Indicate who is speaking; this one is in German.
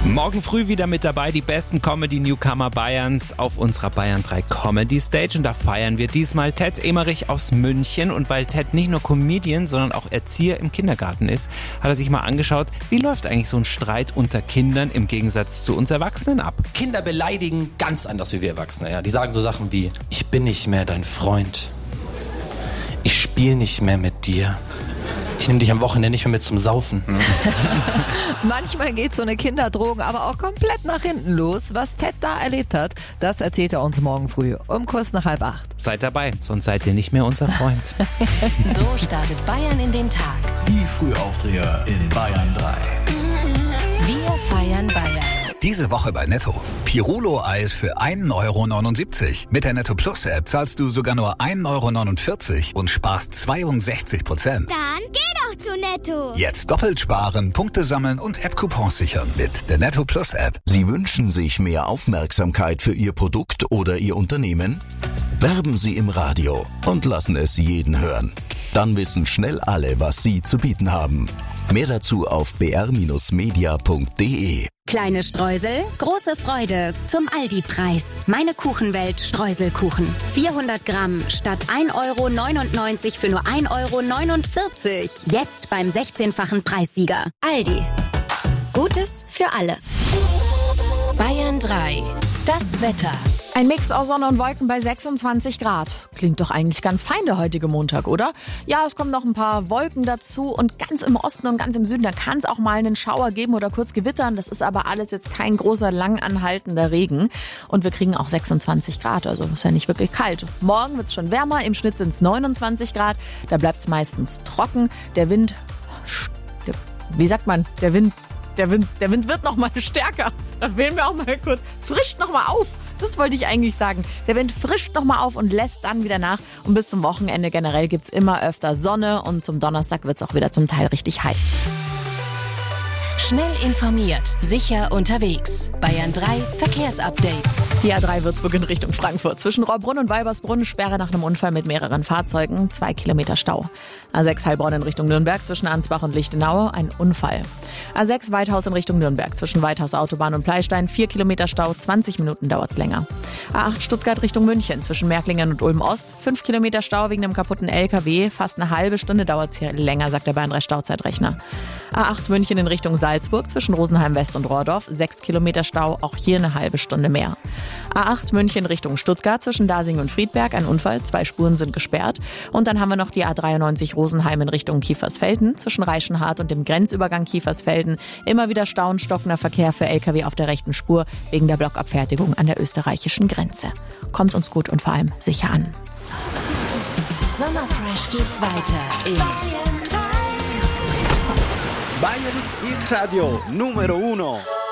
Speaker 1: Morgen früh wieder mit dabei die besten Comedy-Newcomer Bayerns auf unserer Bayern 3 Comedy Stage. Und da feiern wir diesmal Ted Emmerich aus München. Und weil Ted nicht nur Comedian, sondern auch Erzieher im Kindergarten ist, hat er sich mal angeschaut, wie läuft eigentlich so ein Streit unter Kindern im Gegensatz zu uns Erwachsenen ab.
Speaker 2: Kinder beleidigen ganz anders wie wir Erwachsene. Ja. Die sagen so Sachen wie, ich bin nicht mehr dein Freund. Ich spiele nicht mehr mit dir. Ich nehme dich am Wochenende nicht mehr mit zum Saufen.
Speaker 3: Manchmal geht so eine Kinderdrohung aber auch komplett nach hinten los. Was Ted da erlebt hat, das erzählt er uns morgen früh um kurz nach 7:30.
Speaker 1: Seid dabei, sonst seid ihr nicht mehr unser Freund.
Speaker 4: So startet Bayern in den Tag.
Speaker 5: Die Frühaufdreher in Bayern 3.
Speaker 4: Wir feiern Bayern.
Speaker 6: Diese Woche bei Netto. Pirulo-Eis für 1,79 €. Mit der Netto Plus App zahlst du sogar nur 1,49 € und sparst 62%.
Speaker 7: Dann geh doch zu Netto.
Speaker 6: Jetzt doppelt sparen, Punkte sammeln und App-Coupons sichern mit der Netto Plus App.
Speaker 8: Sie wünschen sich mehr Aufmerksamkeit für Ihr Produkt oder Ihr Unternehmen? Werben Sie im Radio und lassen es jeden hören. Dann wissen schnell alle, was Sie zu bieten haben. Mehr dazu auf br-media.de.
Speaker 4: Kleine Streusel, große Freude zum Aldi-Preis. Meine Kuchenwelt Streuselkuchen. 400 Gramm statt 1,99 € für nur 1,49 €. Jetzt beim 16-fachen Preissieger. Aldi. Gutes für alle. Bayern 3. Das Wetter.
Speaker 9: Ein Mix aus Sonne und Wolken bei 26 Grad. Klingt doch eigentlich ganz fein der heutige Montag, oder? Ja, es kommen noch ein paar Wolken dazu und ganz im Osten und ganz im Süden, da kann es auch mal einen Schauer geben oder kurz gewittern. Das ist aber alles jetzt kein großer, lang anhaltender Regen. Und wir kriegen auch 26 Grad, also ist ja nicht wirklich kalt. Morgen wird es schon wärmer, im Schnitt sind es 29 Grad. Da bleibt es meistens trocken. Der Wind wird noch mal stärker. Da fehlen wir auch mal kurz. Frischt noch mal auf. Das wollte ich eigentlich sagen. Der Wind frischt noch mal auf und lässt dann wieder nach. Und bis zum Wochenende generell gibt's immer öfter Sonne. Und zum Donnerstag wird's auch wieder zum Teil richtig heiß.
Speaker 4: Schnell informiert, sicher unterwegs. Bayern 3 Verkehrsupdate.
Speaker 9: Die A3 Würzburg in Richtung Frankfurt. Zwischen Rohrbrunn und Weibersbrunn Sperre nach einem Unfall mit mehreren Fahrzeugen. 2 Kilometer Stau. A6 Heilbronn in Richtung Nürnberg zwischen Ansbach und Lichtenau. Ein Unfall. A6 Weithaus in Richtung Nürnberg zwischen Weithaus Autobahn und Pleistein. 4 Kilometer Stau. 20 Minuten dauert's länger. A8 Stuttgart Richtung München zwischen Märklingen und Ulm Ost. 5 Kilometer Stau wegen einem kaputten LKW. Fast eine halbe Stunde dauert's hier länger, sagt der Bayern 3 Stauzeitrechner. A8 München in Richtung Salzburg zwischen Rosenheim West und Rohrdorf. 6 Kilometer Stau, auch hier eine halbe Stunde mehr. A8 München Richtung Stuttgart zwischen Dasing und Friedberg. Ein Unfall, 2 Spuren sind gesperrt. Und dann haben wir noch die A93 Rosenheim in Richtung Kiefersfelden zwischen Reichenhart und dem Grenzübergang Kiefersfelden. Immer wieder Stau und stockender Verkehr für LKW auf der rechten Spur wegen der Blockabfertigung an der österreichischen Grenze. Kommt uns gut und vor allem sicher an.
Speaker 4: Sommerfresh geht's weiter in
Speaker 10: Bayerns Hit Radio Numero 1.